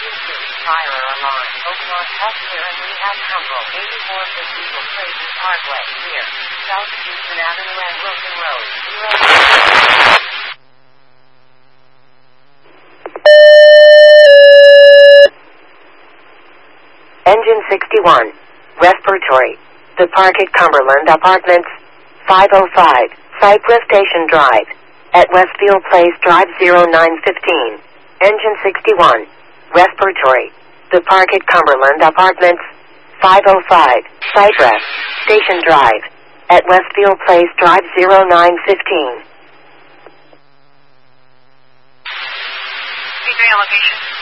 Houston, fire alarm. Oakmont Healthcare and Rehab Humble, 8450 Eagle Places Parkway, near South Houston Avenue and Wilson Road. Engine 61. Respiratory. The Park at Cumberland Apartments. 505, Cypress Station Drive. At Westfield Place Drive 0915. Engine 61. Respiratory. The Park at Cumberland Apartments. 505, Cypress Station Drive. At Westfield Place Drive 0915. Location.